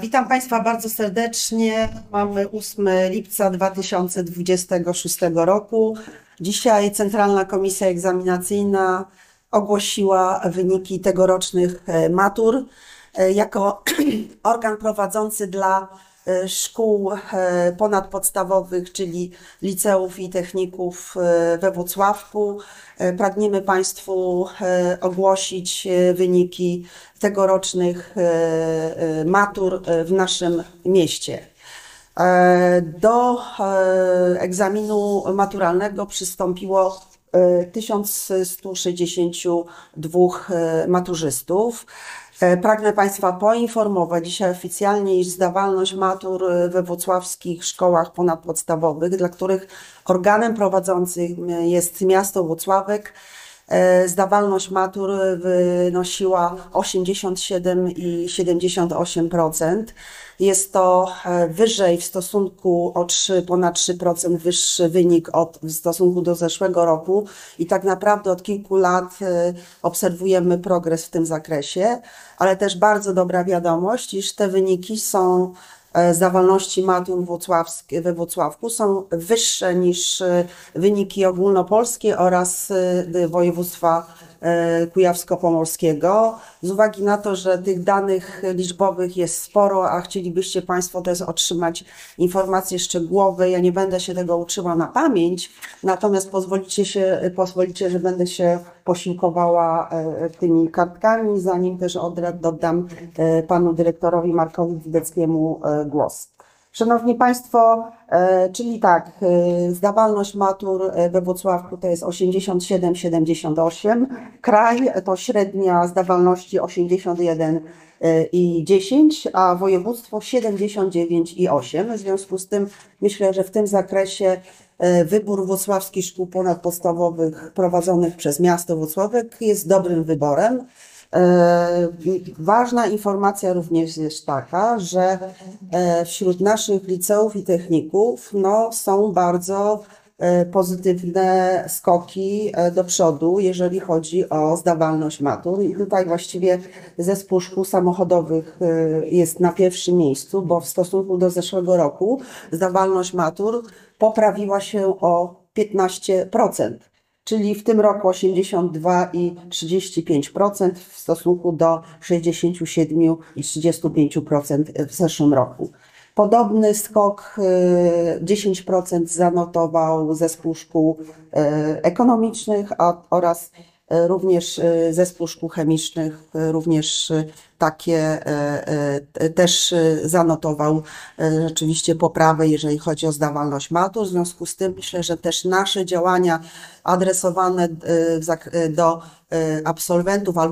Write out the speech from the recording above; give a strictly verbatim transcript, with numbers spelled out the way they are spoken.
Witam Państwa bardzo serdecznie. Mamy ósmego lipca dwa tysiące dwudziestego szóstego roku. Dzisiaj Centralna Komisja Egzaminacyjna ogłosiła wyniki tegorocznych matur. Jako organ prowadzący dla szkół ponadpodstawowych, czyli liceów i techników we Włocławku, pragniemy Państwu ogłosić wyniki tegorocznych matur w naszym mieście. Do egzaminu maturalnego przystąpiło tysiąc sto sześćdziesiąt dwóch maturzystów. Pragnę Państwa poinformować dzisiaj oficjalnie, iż zdawalność matur we włocławskich szkołach ponadpodstawowych, dla których organem prowadzącym jest miasto Włocławek, zdawalność matur wynosiła osiemdziesiąt siedem i siedemdziesiąt osiem procent. Jest to wyżej w stosunku o trzy, ponad trzy procent wyższy wynik od, w stosunku do zeszłego roku i tak naprawdę od kilku lat obserwujemy progres w tym zakresie, ale też bardzo dobra wiadomość, iż te wyniki są zdawalności matur we Włocławku są wyższe niż wyniki ogólnopolskie oraz województwa kujawsko-pomorskiego. Z uwagi na to, że tych danych liczbowych jest sporo, a chcielibyście Państwo też otrzymać informacje szczegółowe, ja nie będę się tego uczyła na pamięć, natomiast pozwolicie, się, pozwolicie że będę się posiłkowała tymi kartkami, zanim też oddam panu dyrektorowi Markowi Wideckiemu głos. Szanowni Państwo, czyli tak, zdawalność matur we Włocławku to jest osiemdziesiąt siedem, siedemdziesiąt osiem, kraj to średnia zdawalności osiemdziesiąt jeden i dziesięć, a województwo siedemdziesiąt dziewięć i osiem. W związku z tym myślę, że w tym zakresie wybór włocławskich szkół ponadpodstawowych prowadzonych przez miasto Włocławek jest dobrym wyborem. Ważna informacja również jest taka, że wśród naszych liceów i techników no, są bardzo pozytywne skoki do przodu, jeżeli chodzi o zdawalność matur. I tutaj właściwie zespół szkół samochodowych jest na pierwszym miejscu, bo w stosunku do zeszłego roku zdawalność matur poprawiła się o piętnaście procent. Czyli w tym roku osiemdziesiąt dwa i trzydzieści pięć procent w stosunku do sześćdziesiąt siedem i trzydzieści pięć procent w zeszłym roku. Podobny skok dziesięć procent zanotował zespół szkół ekonomicznych a, oraz również zespół szkół chemicznych, również takie też zanotował rzeczywiście poprawę, jeżeli chodzi o zdawalność matur. W związku z tym myślę, że też nasze działania adresowane do absolwentów